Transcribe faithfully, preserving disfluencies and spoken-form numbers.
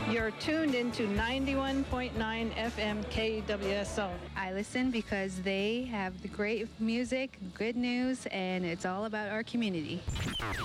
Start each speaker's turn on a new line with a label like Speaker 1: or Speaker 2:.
Speaker 1: You're tuned into ninety-one point nine F M K W S O.
Speaker 2: I listen because they have the great music, good news, and it's all about our community.